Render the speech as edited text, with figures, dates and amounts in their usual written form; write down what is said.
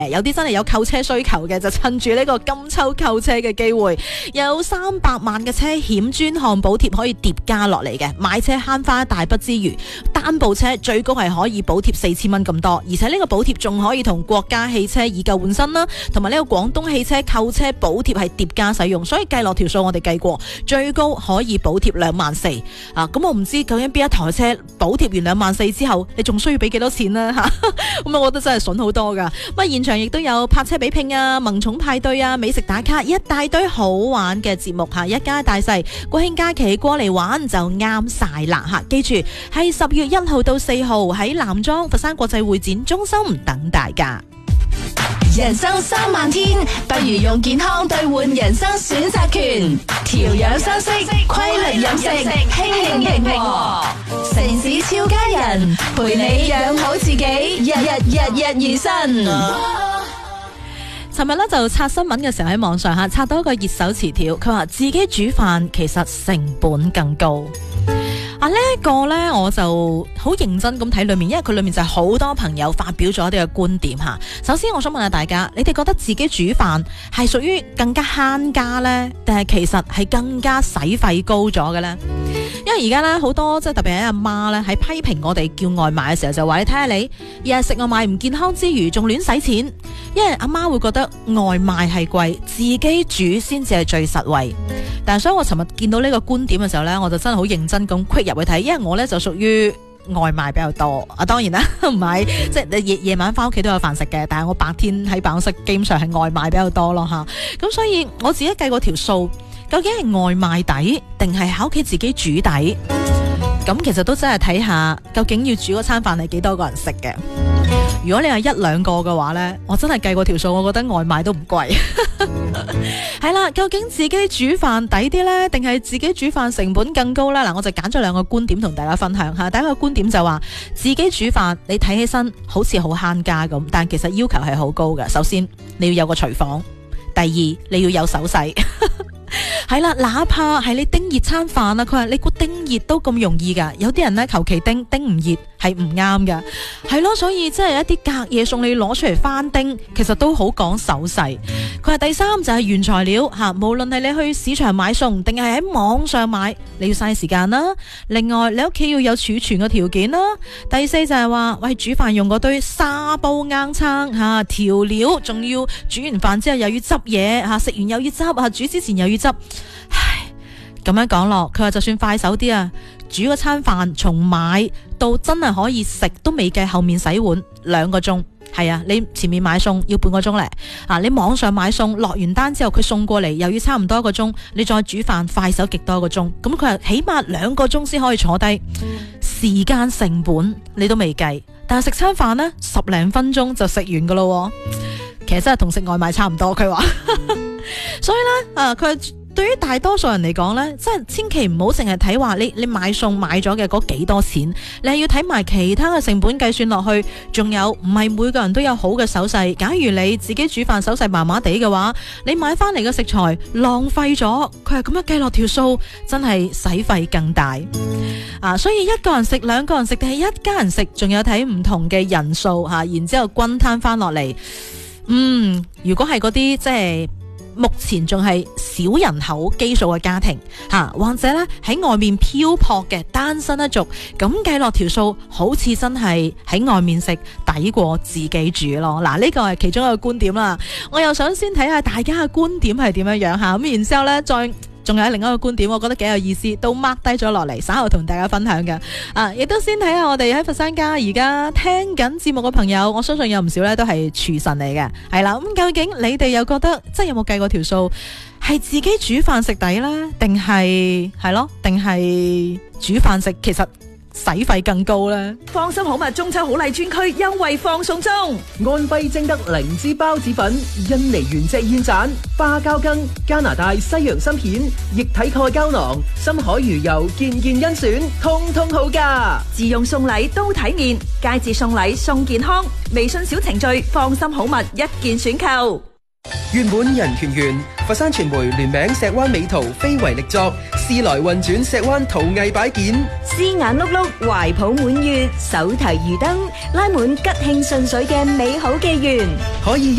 有啲真係有購車需求嘅，就趁住呢個金秋購車嘅機會，有300萬嘅車險專項補貼可以疊加落嚟嘅，買車慳花一大筆之餘，單部車最高係可以補貼4000蚊咁多，而且呢個補貼仲可以同國家汽車以舊換新啦，同埋呢個廣東汽車購車補貼係疊加使用，所以計落條數我哋計過，最高可以補貼24000啊！咁我唔知究竟邊一台車補貼完24000之後，你仲需要俾幾多錢呢？吓咁我覺得真係筍好多噶。咁現場亦都有泊車比拼啊、萌寵派對啊、美食打卡，一大堆好玩嘅節目吓，一家大細國慶假期過嚟玩就啱晒啦吓！記住係10月1號到4號喺南莊佛山國際會展中心等大家。 人生3萬天，不如用健康兌換人生選擇權。調養生息，規律飲食，輕盈平和。城市超家人，陪你養好自己，日如新。 尋日咧就刷新聞嘅時候喺網上刷到一個熱搜詞條，佢話自己煮飯其實成本更高。呢一個呢，我就好認真咁睇裏面，因為佢裏面就係好多朋友發表咗一啲嘅觀點吓。首先我想問下大家，你哋覺得自己煮飯係屬於更加慳家呢，定係其實係更加使費高咗嘅呢？因為而家呢，好多即係特別係阿媽呢，喺批評我哋叫外賣嘅時候就話，你睇下你日日食外賣唔健康之餘仲亂使錢，因為阿媽會覺得外賣係貴，自己煮先至係最實惠。但係所以我尋日見到呢個觀點嘅時候呢，我就真係好認真咁 quick 入去睇，因為我呢就屬於外賣比較多啊。當然啦，唔係即係夜晚翻屋企都有飯食嘅，但係我白天喺辦公室基本上係外賣比較多咯吓。咁所以我自己計過條數，究竟係外賣抵定係喺屋企自己煮抵？咁其實都真係睇下究竟要煮嗰餐飯係幾多個人食嘅。如果你係1、2個嘅話呢，我真係計過條數，我覺得外賣都唔貴。係啦，究竟自己煮飯抵啲呢，定係自己煮飯成本更高呢？嗱，我就揀咗2個觀點同大家分享下。第一個觀點就話自己煮飯，你睇起身好似好慳家咁，但其實要求係好高嘅。首先你要有個廚房，第二你要有手勢。係啦，哪怕係你叮熱餐飯啊，佢話你估叮熱都咁容易噶，有啲人呢，求其叮唔熱係唔啱噶，係咯，所以即係一啲隔夜餸你攞出嚟翻叮，其實都好講手勢。佢話第三就係原材料吓，無論係你去市場買餸定係喺網上買，你要嘥時間啦。另外你屋企要有儲存嘅條件啦。第四就係話，喂，煮飯用嗰堆沙煲罌罉吓，調料仲要煮完飯之後又要執嘢吓，食完又要執，煮之前又要執。唉，咁樣講落，佢話就算快手啲啊，煮嗰餐飯從買到真係可以食都未計後面洗碗2個鐘。係啊，你前面買餸要半個鐘咧，你網上買餸落完單之後佢送過嚟又要差唔多1個鐘，你再煮飯快手極多1個鐘，咁佢話起碼2個鐘先可以坐低，時間成本你都未計，但係食餐飯呢10零分鐘就食完噶咯，其實真係同食外賣差唔多，佢話。所以呢，佢對於大多數人嚟講呢，真係千祈唔好淨係睇話你買餸買咗嘅嗰幾多錢，你係要睇埋其他嘅成本計算落去。仲有唔係每個人都有好嘅手勢，假如你自己煮飯手勢麻麻地嘅話，你買翻嚟嘅食材浪費咗，佢係咁樣計落條數，真係使費更大啊！所以1個人食、2個人食定係一家人食，仲有睇唔同嘅人數吓，然之後均攤翻落嚟。如果係嗰啲即係目前仲係小人口基數嘅家庭或者咧喺外面漂泊嘅單身一族，咁計落條數，好似真係喺外面食抵過自己煮咯。嗱，呢個係其中一個觀點啦。我又想先睇下大家嘅觀點係點樣樣吓，咁然之後咧再。仲有另一個觀點，我覺得幾有意思，都 mark 低咗落嚟，稍後同大家分享嘅。亦都先睇下我哋喺佛山家而家聽緊節目嘅朋友，我相信有唔少咧都係廚神嚟嘅，係啦。咁究竟你哋又覺得，即係有冇計過條數，係自己煮飯食抵呢？定係煮飯食其實使費更高呢？ 放心好物中秋好禮專區優惠放送中，安徽精德靈芝包子粉、印尼原隻燕盞、花膠羹、加拿大西洋參片、液體鈣膠囊、深海魚油，件件甄選，通通好價。自用送禮都體面，佳節送禮送健康。微信小程序放心好物一件選購。 月滿人團圓，佛山傳媒聯名石灣美圖非遺力作，時來運轉石灣陶藝擺件， 絲眼碌碌，懷抱滿月，手提魚燈，拉滿吉慶順水嘅美好紀元。 可以